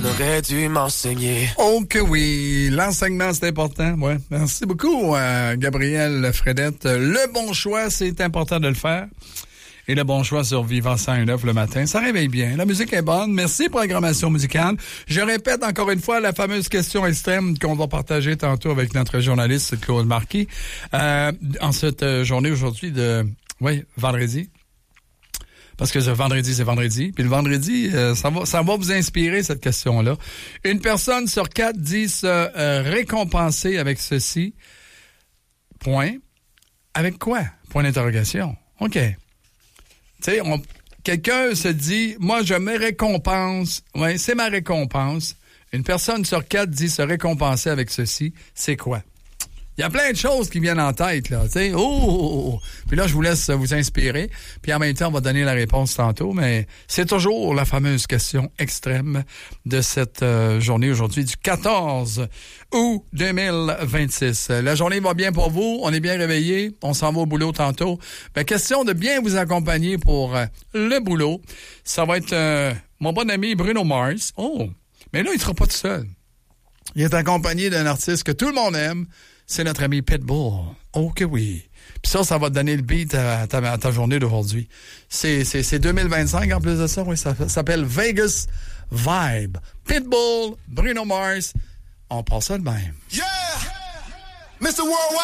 Aurais dû m'enseigner. Oh que oui, l'enseignement c'est important. Ouais. Merci beaucoup, Gabriel Fredette. Le bon choix, c'est important de le faire. Et le bon choix sur Vivant 101.9 le matin, ça réveille bien. La musique est bonne. Merci, programmation musicale. Je répète encore une fois la fameuse question extrême qu'on va partager tantôt avec notre journaliste Claude Marquis en cette journée aujourd'hui de vendredi. Parce que ce vendredi, c'est vendredi. Puis le vendredi, ça va vous inspirer, cette question-là. Une personne sur 4 dit se récompenser avec ceci. Point. Avec quoi? Point d'interrogation. OK. Tu sais, quelqu'un se dit, moi, je me récompense. Oui, c'est ma récompense. Une personne sur 4 dit se récompenser avec ceci. C'est quoi? Il y a plein de choses qui viennent en tête, là, tu sais. Oh! Puis là, je vous laisse vous inspirer. Puis en même temps, on va donner la réponse tantôt, mais c'est toujours la fameuse question extrême de cette journée aujourd'hui du 14 août 2026. La journée va bien pour vous, on est bien réveillés, on s'en va au boulot tantôt. Ben, question de bien vous accompagner pour le boulot. Ça va être mon bon ami Bruno Mars. Oh! Mais là, il sera pas tout seul. Il est accompagné d'un artiste que tout le monde aime. C'est notre ami Pitbull. Oh que oui. Puis ça va te donner le beat à ta journée d'aujourd'hui. C'est 2025 en plus de ça. Oui, ça s'appelle Vegas Vibe. Pitbull, Bruno Mars. On passe ça de même. Yeah! Mr. Worldwide.